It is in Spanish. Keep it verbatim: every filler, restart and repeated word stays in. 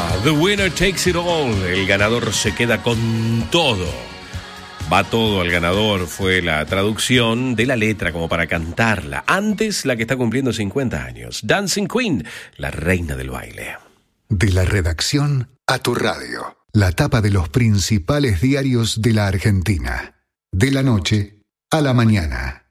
Ah, The Winner Takes It All. El ganador se queda con todo. Va todo al ganador fue la traducción de la letra como para cantarla. Antes, la que está cumpliendo cincuenta años. Dancing Queen, la reina del baile. De la redacción a tu radio. La tapa de los principales diarios de la Argentina. De la noche a la mañana.